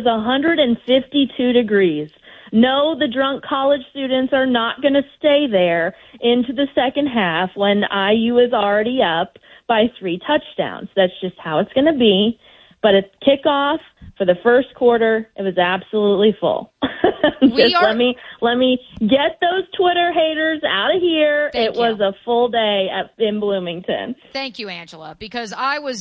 152 degrees. No, the drunk college students are not going to stay there into the second half when IU is already up by 3 touchdowns. That's just how it's going to be. But at kickoff for the first quarter, it was absolutely full. Let me get those Twitter haters out of here. It was a full day in Bloomington. Thank you, Angela, because I was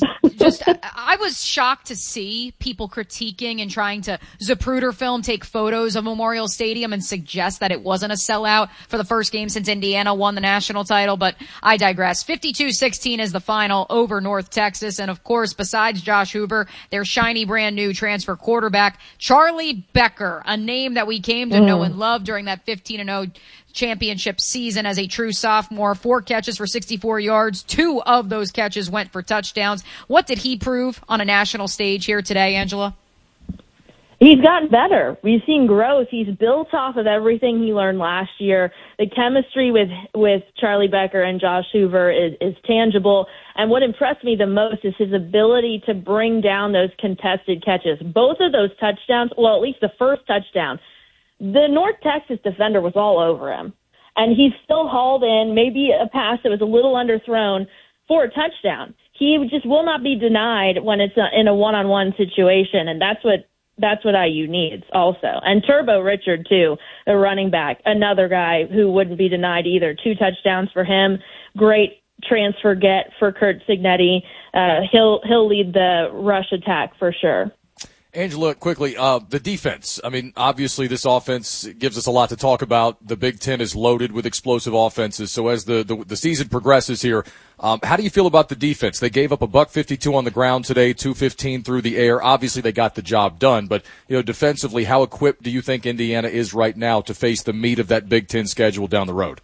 shocked to see people critiquing and trying to Zapruder film take photos of Memorial Stadium and suggest that it wasn't a sellout for the first game since Indiana won the national title. But I digress. 52-16 is the final over North Texas. And of course, besides Josh Huber, their shiny brand new transfer quarterback, Charlie Becker, a name that we came to know and love during that 15-0 championship season as a true sophomore. 4 catches for 64 yards. 2 of those catches went for touchdowns. What did he prove on a national stage here today, Angela? He's gotten better. We've seen growth. He's built off of everything he learned last year. The chemistry with Charlie Becker and Josh Huber is tangible. And what impressed me the most is his ability to bring down those contested catches. Both of those touchdowns, well, at least the first touchdown, the North Texas defender was all over him. And he still hauled in maybe a pass that was a little underthrown for a touchdown. He just will not be denied when it's in a one-on-one situation, and that's what IU needs also. And Turbo Richard, too, the running back, another guy who wouldn't be denied either. 2 touchdowns for him. Great transfer get for Curt Cignetti. He'll lead the rush attack for sure. Angela, quickly, the defense. I mean, obviously this offense gives us a lot to talk about. The Big Ten is loaded with explosive offenses. So as the season progresses here, how do you feel about the defense? They gave up $152 on the ground today, $215 through the air. Obviously they got the job done, but defensively, how equipped do you think Indiana is right now to face the meat of that Big Ten schedule down the road?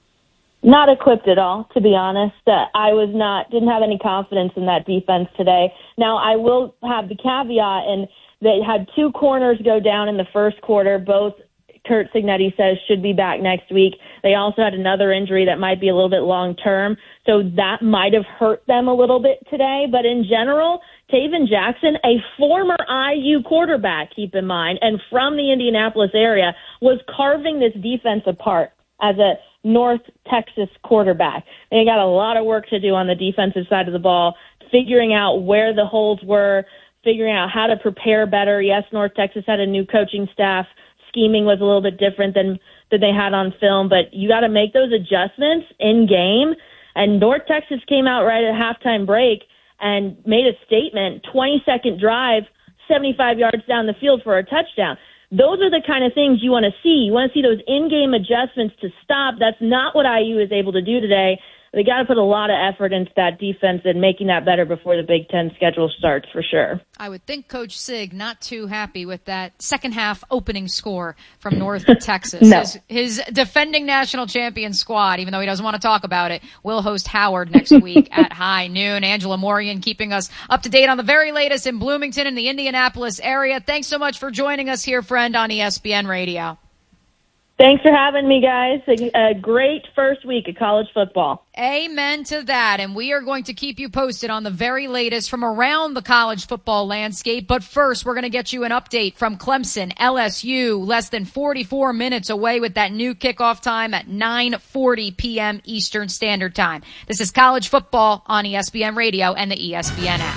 Not equipped at all, to be honest. Didn't have any confidence in that defense today. Now, I will have the caveat, and they had 2 corners go down in the first quarter. Both Curt Cignetti says should be back next week. They also had another injury that might be a little bit long-term, so that might have hurt them a little bit today. But in general, Taven Jackson, a former IU quarterback, keep in mind, and from the Indianapolis area, was carving this defense apart as a North Texas quarterback. They got a lot of work to do on the defensive side of the ball, figuring out where the holes were, figuring out how to prepare better. Yes, North Texas had a new coaching staff. Scheming was a little bit different than they had on film, but you got to make those adjustments in game. And North Texas came out right at halftime break and made a statement, 20-second drive, 75 yards down the field for a touchdown. those are the kind of things you want to see. You want to see those in-game adjustments to stop. That's not what IU is able to do today. They got to put a lot of effort into that defense and making that better before the Big Ten schedule starts, for sure. I would think Coach Sig not too happy with that second half opening score from North Texas. No. His defending national champion squad, even though he doesn't want to talk about it, will host Howard next week at high noon. Angela Morian keeping us up to date on the very latest in Bloomington and the Indianapolis area. Thanks so much for joining us here, friend, on ESPN Radio. Thanks for having me, guys. A great first week of college football. Amen to that. And we are going to keep you posted on the very latest from around the college football landscape. But first, we're going to get you an update from Clemson, LSU, less than 44 minutes away with that new kickoff time at 9:40 p.m. Eastern Standard Time. This is college football on ESPN Radio and the ESPN app.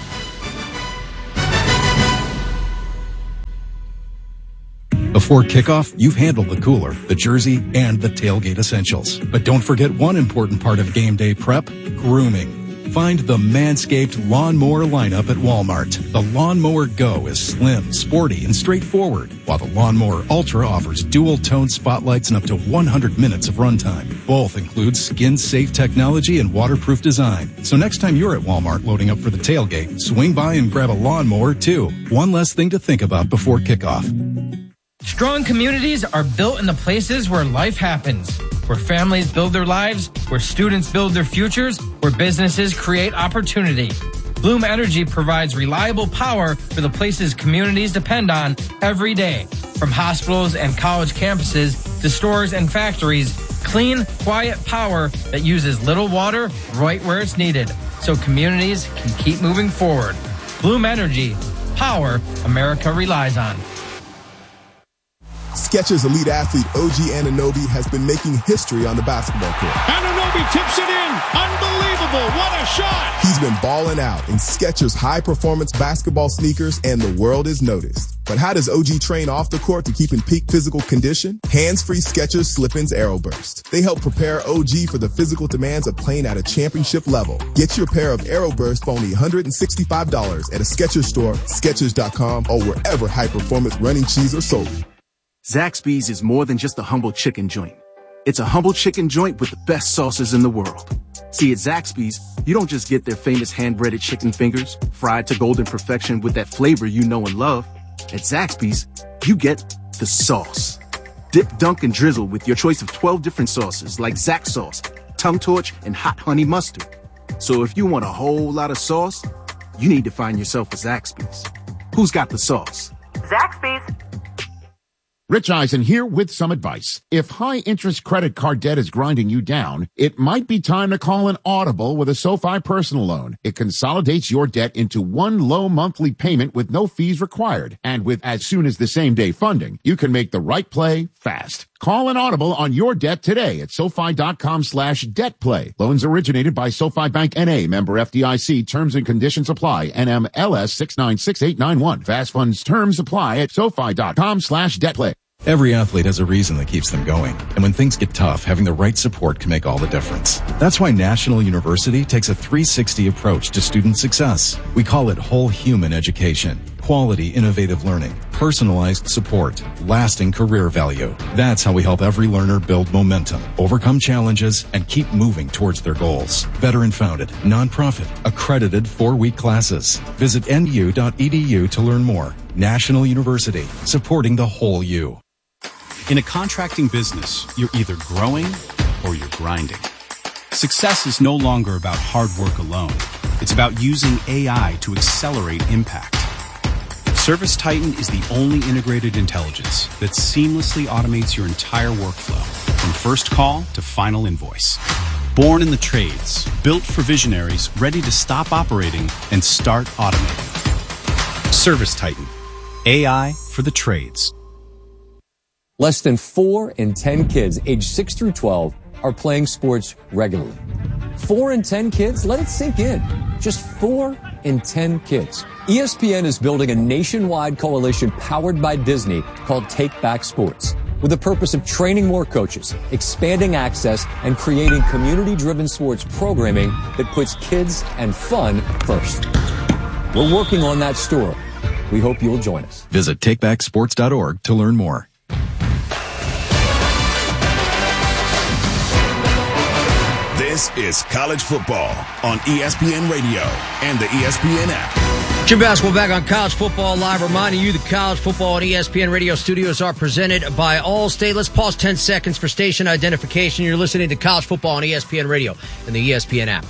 Before kickoff, you've handled the cooler, the jersey, and the tailgate essentials. But don't forget one important part of game day prep, grooming. Find the Manscaped Lawnmower lineup at Walmart. The Lawnmower Go is slim, sporty, and straightforward, while the Lawnmower Ultra offers dual-tone spotlights and up to 100 minutes of runtime. Both include skin-safe technology and waterproof design. So next time you're at Walmart loading up for the tailgate, swing by and grab a lawnmower, too. One less thing to think about before kickoff. Strong communities are built in the places where life happens, where families build their lives, where students build their futures, where businesses create opportunity. Bloom Energy provides reliable power for the places communities depend on every day. From hospitals and college campuses to stores and factories, clean, quiet power that uses little water right where it's needed, so communities can keep moving forward. Bloom Energy, power America relies on. Skechers elite athlete OG Anunoby has been making history on the basketball court. Anunoby tips it in. Unbelievable. What a shot. He's been balling out in Skechers high-performance basketball sneakers, and the world is noticed. But how does OG train off the court to keep in peak physical condition? Hands-free Skechers Slip-ins AeroBurst. They help prepare OG for the physical demands of playing at a championship level. Get your pair of AeroBurst for only $165 at a Skechers store, Skechers.com, or wherever high-performance running shoes are sold. Zaxby's is more than just a humble chicken joint. It's a humble chicken joint with the best sauces in the world. See, at Zaxby's, you don't just get their famous hand-breaded chicken fingers, fried to golden perfection with that flavor you know and love. At Zaxby's, you get the sauce. Dip, dunk, and drizzle with your choice of 12 different sauces like Zax sauce, tongue torch, and hot honey mustard. So if you want a whole lot of sauce, you need to find yourself a Zaxby's. Who's got the sauce? Zaxby's. Rich Eisen here with some advice. If high-interest credit card debt is grinding you down, it might be time to call an Audible with a SoFi personal loan. It consolidates your debt into one low monthly payment with no fees required. And with as soon as the same-day funding, you can make the right play fast. Call an Audible on your debt today at SoFi.com/debtplay. Loans originated by SoFi Bank N.A. Member FDIC. Terms and conditions apply. NMLS 696891. Fast funds terms apply at SoFi.com/debtplay. Every athlete has a reason that keeps them going. And when things get tough, having the right support can make all the difference. That's why National University takes a 360 approach to student success. We call it whole human education. Quality, innovative learning, personalized support, lasting career value. That's how we help every learner build momentum, overcome challenges, and keep moving towards their goals. Veteran-founded, nonprofit, accredited 4-week classes. Visit nu.edu to learn more. National University, supporting the whole you. In a contracting business, you're either growing or you're grinding. Success is no longer about hard work alone. It's about using AI to accelerate impact. ServiceTitan is the only integrated intelligence that seamlessly automates your entire workflow, from first call to final invoice. Born in the trades, built for visionaries ready to stop operating and start automating. ServiceTitan, AI for the trades. Less than 4 in 10 kids aged 6 through 12 are playing sports regularly. 4 in 10 kids? Let it sink in. Just 4 in 10 kids. ESPN is building a nationwide coalition powered by Disney called Take Back Sports, with the purpose of training more coaches, expanding access, and creating community-driven sports programming that puts kids and fun first. We're working on that story. We hope you'll join us. Visit takebacksports.org to learn more. This is college football on ESPN Radio and the ESPN app. Jim Basketball back on College Football Live, reminding you the College Football and ESPN Radio studios are presented by Allstate. Let's pause 10 seconds for station identification. You're listening to College Football on ESPN Radio and the ESPN app.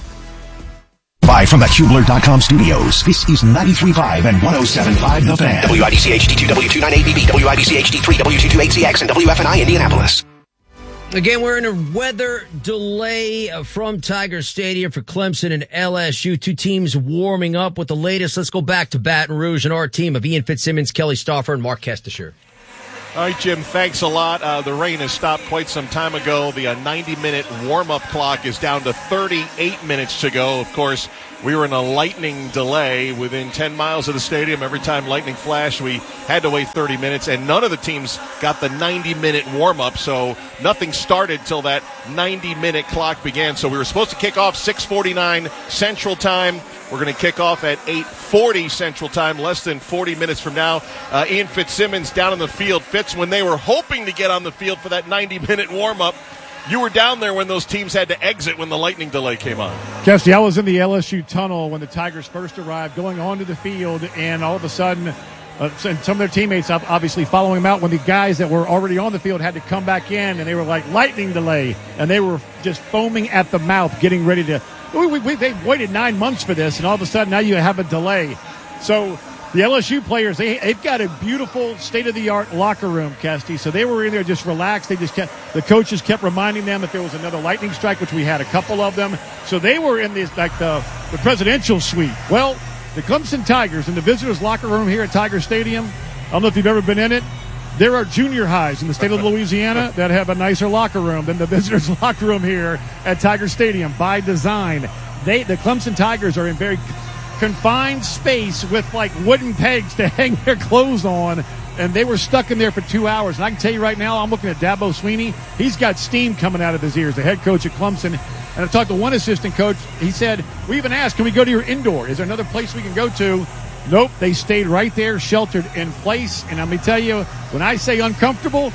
Live from the Hubler.com studios, this is 93.5 and 107.5 The Fan. WIBC HD2, W29ABB, WIBC HD3, W22ACX, and WFNI Indianapolis. Again, we're in a weather delay from Tiger Stadium for Clemson and LSU. Two teams warming up with the latest. Let's go back to Baton Rouge and our team of Ian Fitzsimmons, Kelly Stauffer, and Mark Kestisher. All right, Jim, thanks a lot. The rain has stopped quite some time ago. The 90-minute warm-up clock is down to 38 minutes to go. Of course, we were in a lightning delay within 10 miles of the stadium. Every time lightning flashed, we had to wait 30 minutes, and none of the teams got the 90-minute warm-up, so nothing started till that 90-minute clock began. So we were supposed to kick off 6:49 Central Time. We're going to kick off at 8:40 Central Time, less than 40 minutes from now. Ian Fitzsimmons down on the field. Fitz, when they were hoping to get on the field for that 90-minute warm-up, you were down there when those teams had to exit when the lightning delay came on. Kesty, I was in the LSU tunnel when the Tigers first arrived, going onto the field, and all of a sudden, and some of their teammates obviously following them out when the guys that were already on the field had to come back in, and they were like, lightning delay, and they were just foaming at the mouth, getting ready to – they waited 9 months for this, and all of a sudden now you have a delay. So the LSU players, they've got a beautiful state-of-the-art locker room, Kesty. So they were in there just relaxed. The coaches kept reminding them that there was another lightning strike, which we had a couple of them. So they were in this like the presidential suite. Well, the Clemson Tigers in the visitors' locker room here at Tiger Stadium, I don't know if you've ever been in it. There are junior highs in the state of Louisiana that have a nicer locker room than the visitors' locker room here at Tiger Stadium by design. The Clemson Tigers are in very confined space with like wooden pegs to hang their clothes on, and they were stuck in there for 2 hours. And I can tell you right now, I'm looking at Dabo Swinney. He's got steam coming out of his ears, the head coach at Clemson. And I talked to one assistant coach. He said, we even asked, can we go to your indoor? Is there another place we can go to? Nope, they stayed right there, sheltered in place. And let me tell you, when I say uncomfortable,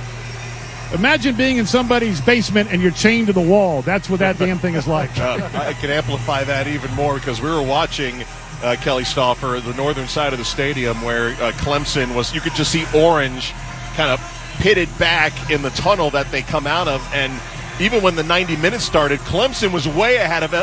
imagine being in somebody's basement and you're chained to the wall. That's what that damn thing is like. I can amplify that even more because we were watching Kelly Stauffer, the northern side of the stadium where Clemson was. You could just see orange kind of pitted back in the tunnel that they come out of. And even when the 90 minutes started, Clemson was way ahead of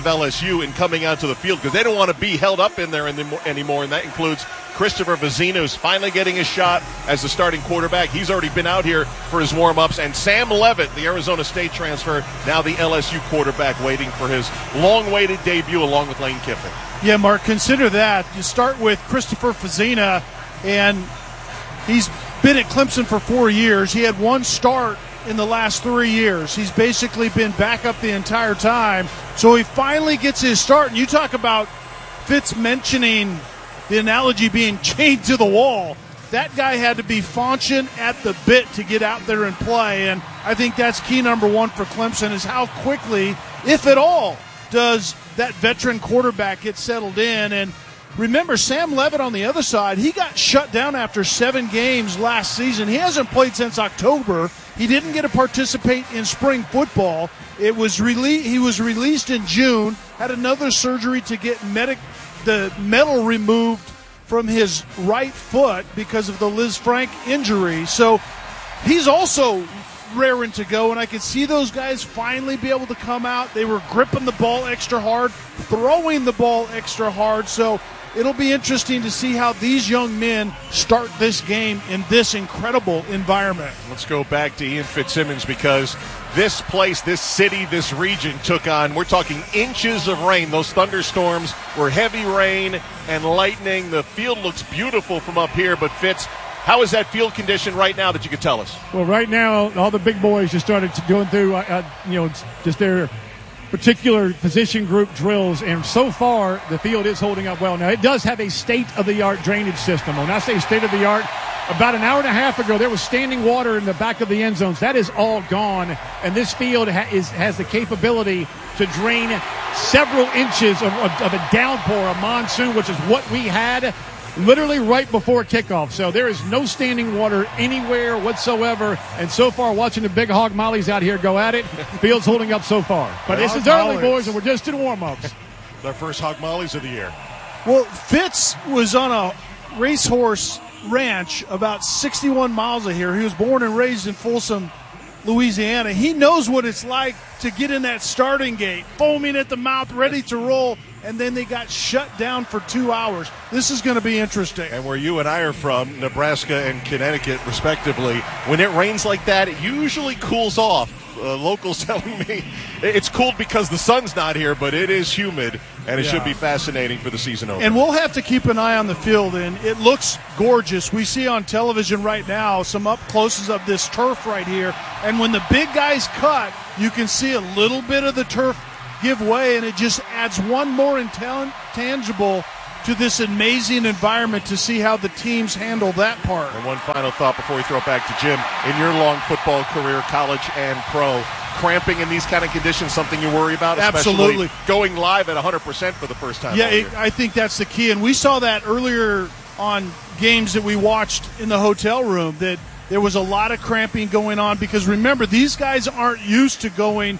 LSU in coming out to the field because they don't want to be held up in there anymore, and that includes Christopher Vizzina, who's finally getting his shot as the starting quarterback. He's already been out here for his warm-ups, and Sam Leavitt, the Arizona State transfer, now the LSU quarterback, waiting for his long-awaited debut along with Lane Kiffin. Yeah, Mark, consider that. You start with Christopher Vizzina, and he's been at Clemson for 4 years. He had one start in the last 3 years. He's basically been back up the entire time. So he finally gets his start. And you talk about Fitz mentioning the analogy being chained to the wall. That guy had to be faunching at the bit to get out there and play. And I think that's key number one for Clemson is how quickly, if at all, does that veteran quarterback get settled in. And remember, Sam Leavitt on the other side, he got shut down after 7 games last season. He hasn't played since October. He didn't get to participate in spring football. He was released in June, had another surgery to get the metal removed from his right foot because of the Liz Frank injury. So he's also raring to go, and I could see those guys finally be able to come out. They were gripping the ball extra hard, throwing the ball extra hard. So it'll be interesting to see how these young men start this game in this incredible environment. Let's go back to Ian Fitzsimmons because this place, this city, this region took on, we're talking inches of rain. Those thunderstorms were heavy rain and lightning. The field looks beautiful from up here, but Fitz, how is that field condition right now that you could tell us? Well, right now, all the big boys just started going through, just their particular position group drills, and so far the field is holding up well. Now, it does have a state-of-the-art drainage system. When I say state-of-the-art, about an hour and a half ago, there was standing water in the back of the end zones. That is all gone, and this field has the capability to drain several inches of a downpour, a monsoon, which is what we had literally right before kickoff. So there is no standing water anywhere whatsoever. And so far, watching the big hog mollies out here go at it, field's holding up so far. But this is early, boys, and we're just in warm-ups. Their first hog mollies of the year. Well, Fitz was on a racehorse ranch about 61 miles of here. He was born and raised in Folsom, Louisiana. He knows what it's like to get in that starting gate, foaming at the mouth, ready to roll, and then they got shut down for 2 hours. This is going to be interesting. And where you and I are from, Nebraska and Connecticut, respectively, when it rains like that, it usually cools off. Locals telling me it's cooled because the sun's not here, but it is humid, and it should be fascinating for the season opener. And we'll have to keep an eye on the field, and it looks gorgeous. We see on television right now some up-closes of this turf right here, and when the big guys cut, you can see a little bit of the turf give way, and it just adds one more intangible to this amazing environment to see how the teams handle that part. And one final thought before we throw it back to Jim. In your long football career, college and pro, cramping in these kind of conditions, something you worry about? Absolutely. Especially going live at 100% for the first time. Yeah, I think that's the key. And we saw that earlier on games that we watched in the hotel room, that there was a lot of cramping going on because, remember, these guys aren't used to going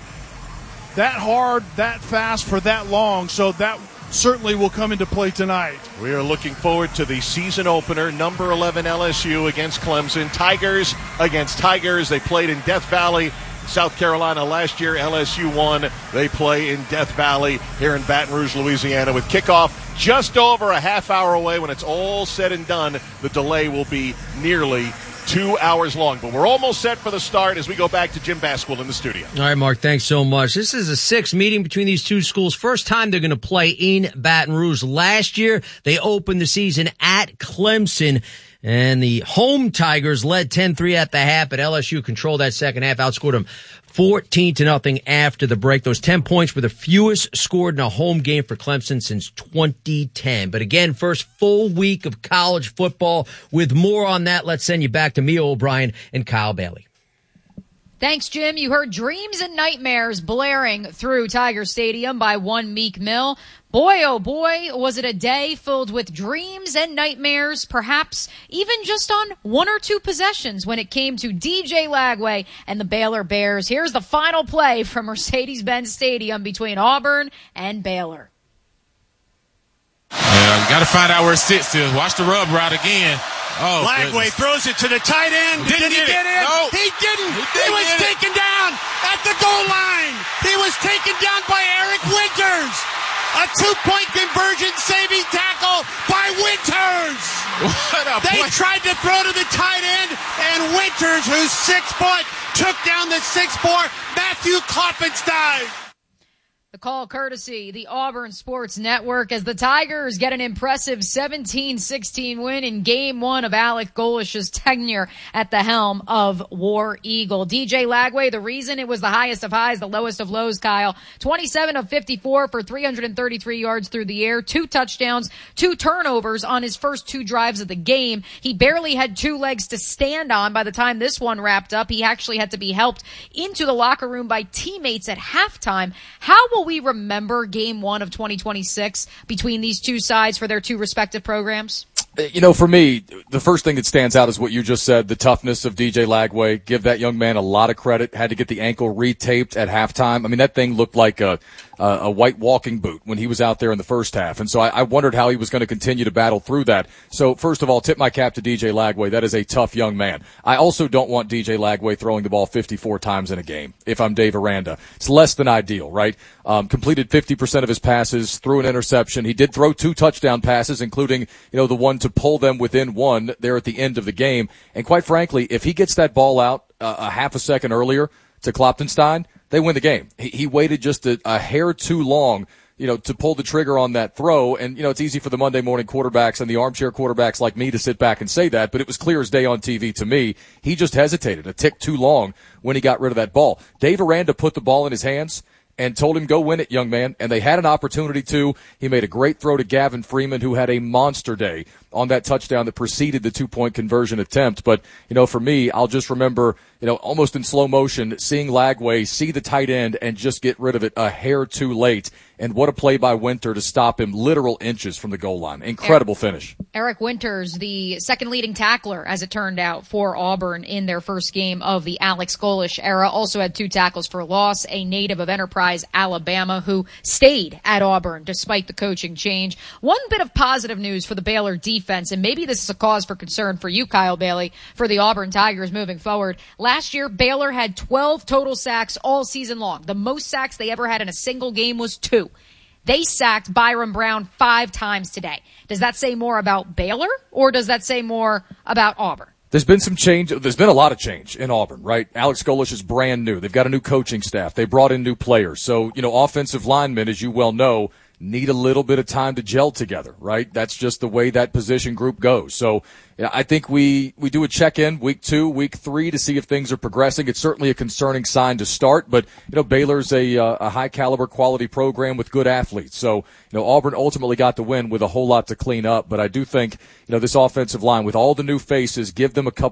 that hard, that fast for that long, so that certainly will come into play tonight. We are looking forward to the season opener, number 11 LSU against Clemson. Tigers against Tigers. They played in Death Valley, South Carolina last year. LSU won. They play in Death Valley here in Baton Rouge, Louisiana, with kickoff just over a half hour away. When it's all said and done, the delay will be nearly 2 hours long. But we're almost set for the start as we go back to Jim Basquill in the studio. All right, Mark, thanks so much. This is a sixth meeting between these two schools. First time they're going to play in Baton Rouge. Last year, they opened the season at Clemson. And the home Tigers led 10-3 at the half, but LSU controlled that second half, outscored them 14-0 after the break. Those 10 points were the fewest scored in a home game for Clemson since 2010. But again, first full week of college football. With more on that, let's send you back to Mia O'Brien and Kyle Bailey. Thanks, Jim. You heard Dreams and Nightmares blaring through Tiger Stadium by one Meek Mill. Boy, oh boy, was it a day filled with dreams and nightmares, perhaps even just on one or two possessions when it came to DJ Lagway and the Baylor Bears. Here's the final play from Mercedes-Benz Stadium between Auburn and Baylor. You got to find out where it sits. Watch the rub route again. Oh, Lagway throws it to the tight end. Did he get in? No. He didn't. He was taken down at the goal line. He was taken down by Eric Winters. A 2-point conversion saving tackle by Winters. They tried to throw to the tight end, and Winters, who's 6 foot, took down the 6'4" Matthew Klopfenstein. The call courtesy, the Auburn Sports Network, as the Tigers get an impressive 17-16 win in Game 1 of Alec Golish's tenure at the helm of War Eagle. DJ Lagway, the reason it was the highest of highs, the lowest of lows, Kyle. 27 of 54 for 333 yards through the air, 2 touchdowns, 2 turnovers on his first 2 drives of the game. He barely had 2 legs to stand on by the time this one wrapped up. He actually had to be helped into the locker room by teammates at halftime. How will we remember Game 1 of 2026 between these two sides for their two respective programs? You know, for me, the first thing that stands out is what you just said, the toughness of DJ Lagway. Give that young man a lot of credit. Had to get the ankle retaped at halftime. I mean, that thing looked like a white walking boot when he was out there in the first half. And so I wondered how he was going to continue to battle through that. So first of all, tip my cap to DJ Lagway. That is a tough young man. I also don't want DJ Lagway throwing the ball 54 times in a game if I'm Dave Aranda. It's less than ideal, right? Completed 50% of his passes, threw an interception. He did throw 2 touchdown passes, including, the one to pull them within 1 there at the end of the game. And quite frankly, if he gets that ball out a half a second earlier to Klopfenstein, they win the game. He waited just a hair too long, to pull the trigger on that throw. And, it's easy for the Monday morning quarterbacks and the armchair quarterbacks like me to sit back and say that, but it was clear as day on TV to me. He just hesitated a tick too long when he got rid of that ball. Dave Aranda put the ball in his hands and told him, go win it, young man. And they had an opportunity to. He made a great throw to Gavin Freeman, who had a monster day on that touchdown that preceded the 2-point conversion attempt. But, for me, I'll just remember, almost in slow motion, seeing Lagway see the tight end and just get rid of it a hair too late. And what a play by Winter to stop him literal inches from the goal line. Incredible finish. Eric Winters, the second leading tackler, as it turned out, for Auburn in their first game of the Alex Golesh era, also had 2 tackles for loss, a native of Enterprise, Alabama, who stayed at Auburn despite the coaching change. One bit of positive news for the Baylor defense, and maybe this is a cause for concern for you, Kyle Bailey, for the Auburn Tigers moving forward. Last year, Baylor had 12 total sacks all season long. The most sacks they ever had in a single game was 2. They sacked Byron Brown 5 times today. Does that say more about Baylor, or does that say more about Auburn? There's been some change. There's been a lot of change in Auburn, right? Alex Golesh is brand new. They've got a new coaching staff. They brought in new players. So, offensive linemen, as you well know, need a little bit of time to gel together, right? That's just the way that position group goes. So I think we do a check-in week 2, week 3 to see if things are progressing. It's certainly a concerning sign to start, but, Baylor's a high-caliber quality program with good athletes. So, Auburn ultimately got the win with a whole lot to clean up, but I do think, this offensive line with all the new faces, give them a couple